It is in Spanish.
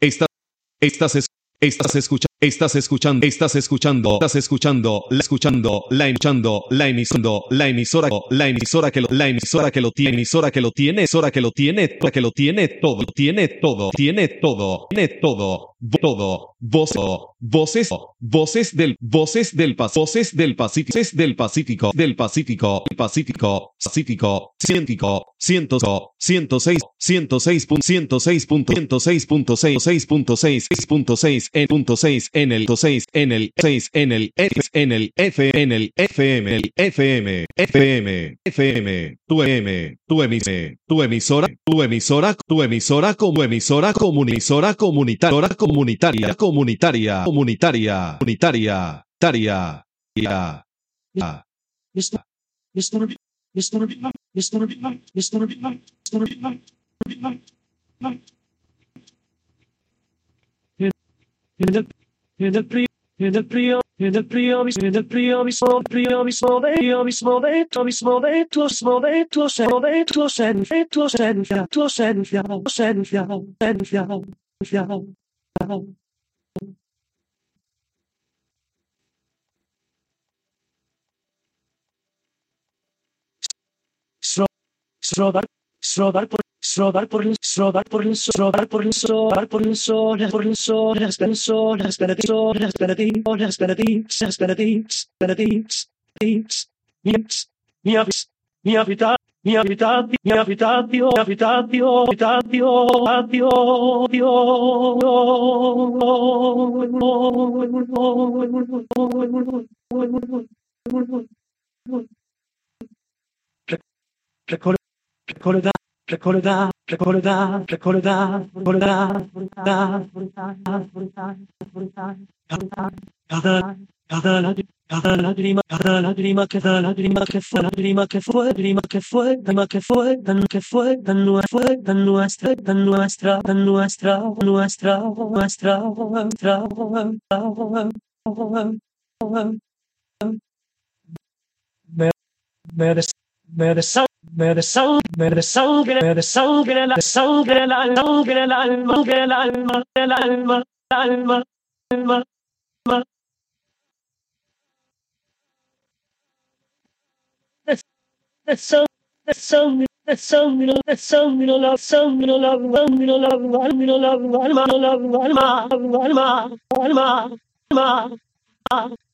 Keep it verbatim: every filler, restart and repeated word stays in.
Esta, estás, es- estás escuchando, estás escuchando, estás escuchando, estás escuchando, la escuchando, la escuchando, la emisando, la emisora, la emisora que lo, la emisora que lo tiene, emisora que lo tiene, emisora que lo tiene, la que lo tiene todo, tiene todo, tiene todo, tiene todo, todo, voz, voces, voces del, voces del pas, voces del Pacífico, voces del Pacífico, del Pacífico, Pacífico, Pacífico, ciento, ciento, ciento seis, ciento seis, ciento seis, ciento seis punto seis, seis punto seis, seis punto seis, en punto seis, en el seis, en el seis, en el F, en el F, en el F M, el F M, F M, F M, tu M, tu emisora, tu emisora, tu emisora, tu emisora como emisora comunisora comunitaria, comunitaria, comunitaria, comunitaria, comunitaria, taria, ya, ya. Esto, esto no, esto no, esto no, esto no, esto no, en el, en el pri, en el prio, en el prio, en el prio, mismo, prio, mismo de, yo mismo de, tu mismo de, tu mismo de, tu seno de, tu esencia, tu esencia, tu esencia, tu esencia, esencia, esencia. Sro, srodar, srodar por, srodar por, srodar por, srodar por, srodar por, srodar por, srodar por, srodar benedicts, benedicts, benedicts, benedicts, benedicts, benedicts, benedicts, mi avis, mi habitat, mi habitat, mi habitatio, habitatio, habitatio, habitatio, Record, recordar, recordar, recordar, recordar, recordar, recordar, recordar, cada, cada lágrima, cada lágrima, cada lágrima, cada lágrima que fue, lágrima que fue, lágrima que fue, lágrima que fue, dan que fue, dan nuestra, fue, dan nuestra, dan nuestra, dan nuestra, nuestra, nuestra, nuestra, me, me des, me des, me de sangre, me de sangre, me de sangre, la sangre, la sangre, el alma, el alma, el alma, el alma, alma, alma. The song, the song, the song, the song, love, song, love, song, love, love, alma, love, alma, alma, alma, alma, alma.